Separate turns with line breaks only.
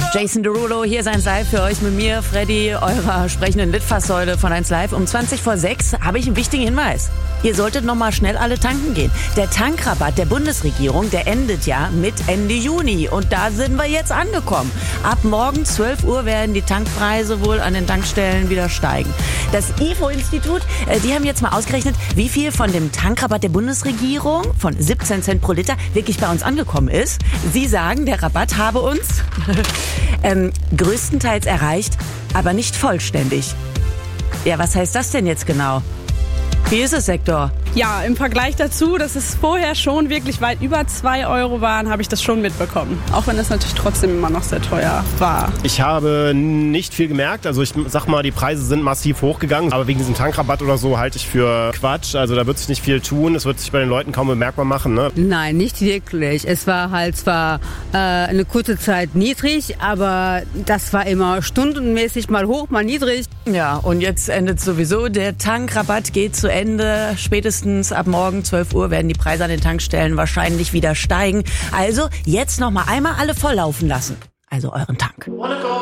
Jason Derulo, hier ist 1 Live für euch mit mir, Freddy, eurer sprechenden Litfaßsäule von 1 Live. Um 6:20 habe ich einen wichtigen Hinweis. Ihr solltet nochmal schnell alle tanken gehen. Der Tankrabatt der Bundesregierung, der endet ja mit Ende Juni. Und da sind wir jetzt angekommen. Ab morgen 12 Uhr werden die Tankpreise wohl an den Tankstellen wieder steigen. Das IFO-Institut, die haben jetzt mal ausgerechnet, wie viel von dem Tankrabatt der Bundesregierung von 17 Cent pro Liter wirklich bei uns angekommen ist. Sie sagen, der Rabatt habe uns größtenteils erreicht, aber nicht vollständig. Ja, was heißt das denn jetzt genau? Wie ist es, Sektor?
Ja, im Vergleich dazu, dass es vorher schon wirklich weit über 2 Euro waren, habe ich das schon mitbekommen. Auch wenn es natürlich trotzdem immer noch sehr teuer war.
Ich habe nicht viel gemerkt. Also ich sag mal, die Preise sind massiv hochgegangen. Aber wegen diesem Tankrabatt oder so halte ich für Quatsch. Also da wird sich nicht viel tun. Es wird sich bei den Leuten kaum bemerkbar machen. Ne?
Nein, nicht wirklich. Es war halt zwar eine kurze Zeit niedrig, aber das war immer stundenmäßig mal hoch, mal niedrig.
Ja, und jetzt endet sowieso. Der Tankrabatt geht zu Ende. Spätestens ab morgen 12 Uhr werden die Preise an den Tankstellen wahrscheinlich wieder steigen. Also jetzt noch mal einmal alle volllaufen lassen. Also euren Tank.